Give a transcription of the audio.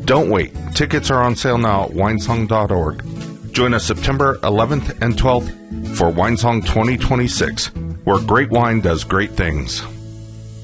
Don't wait. Tickets are on sale now at winesong.org. Join us September 11th and 12th for Winesong 2026, where great wine does great things.